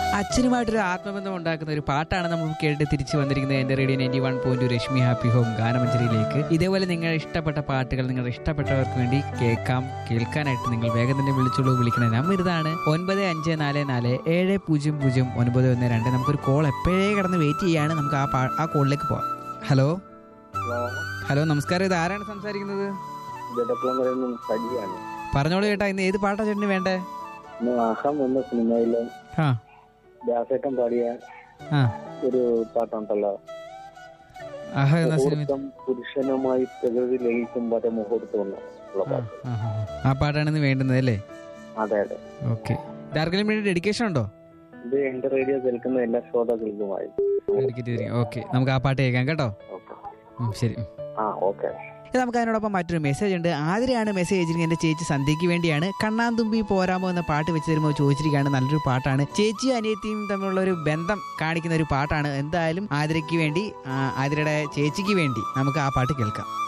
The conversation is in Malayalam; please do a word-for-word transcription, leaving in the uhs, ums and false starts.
അച്ഛനുമായിട്ടൊരു ആത്മബന്ധം ഉണ്ടാക്കുന്ന ഒരു പാട്ടാണ് നമ്മൾ കേട്ട് തിരിച്ചു വന്നിരിക്കുന്നത്. എൻ്റെ radio ninety one point Rashmi happy home ഗാനമഞ്ജരിയിലേക്ക്. ഇതേപോലെ നിങ്ങളുടെ ഇഷ്ടപ്പെട്ട പാട്ടുകൾ നിങ്ങളുടെ ഇഷ്ടപ്പെട്ടവർക്ക് വേണ്ടി കേൾക്കാം കേൾക്കാനായിട്ട് നിങ്ങൾ വേഗം തന്നെ വിളിച്ചോളൂ. വിളിക്കണ നമ്പർ ഇതാണ് ഒൻപത് അഞ്ച് നാല് നാല് ഏഴ് പൂജ്യം പൂജ്യം ഒൻപത് ഒന്ന് രണ്ട്. നമുക്കൊരു കോൾ എപ്പോഴേ കിടന്ന് വെയിറ്റ് ചെയ്യാണ്. നമുക്ക് ആ പാ ആ കോളിലേക്ക് പോവാം. ഹലോ ഹലോ നമസ്കാരം. ഇത് ആരാണ് സംസാരിക്കുന്നത്? പറഞ്ഞോളൂ ചേട്ടാ, ഇന്ന് ഏത് പാട്ടാ ചേട്ടന് വേണ്ടേ? അഹം എന്ന സിനിമയില് ദാസേട്ടൻ പാടിയ ഒരു പാട്ടുണ്ടല്ലോ, പുരുഷനുമായി പ്രകൃതി ലയിക്കും വരെ മുഹൂർത്തം. ആ പാട്ടാണ് വേണ്ടുന്നത് അല്ലേ? അതെ അതെ. ഓക്കെ. ആർക്കെങ്കിലും വേണ്ടി ഡെഡിക്കേഷൻ ഉണ്ടോ? ഇത് എന്റെ റേഡിയോ കേൾക്കുന്ന എല്ലാ ശ്രോതാക്കൾക്കുമായി. ഓക്കെ, നമുക്ക് ആ പാട്ട് കേൾക്കാം കേട്ടോ. ശരി. ആ ഓക്കെ. നമുക്ക് അതിനോടൊപ്പം മറ്റൊരു മെസ്സേജ് ഉണ്ട്. ആതിരയാണ് മെസ്സേജ് അയച്ചിരിക്കുന്നത്. എൻ്റെ ചേച്ചി സന്ധ്യയ്ക്ക് വേണ്ടിയാണ്. കണ്ണാന്തുമ്പി പോരാമോ എന്ന പാട്ട് വെച്ച് തരുമ്പോൾ ചോദിച്ചിരിക്കുകയാണ്. നല്ലൊരു പാട്ടാണ്. ചേച്ചിയും അനിയത്തിയും തമ്മിലുള്ള ഒരു ബന്ധം കാണിക്കുന്ന ഒരു പാട്ടാണ്. എന്തായാലും ആതിരയ്ക്ക് വേണ്ടി, ആതിരയുടെ ചേച്ചിക്ക് വേണ്ടി നമുക്ക് ആ പാട്ട് കേൾക്കാം.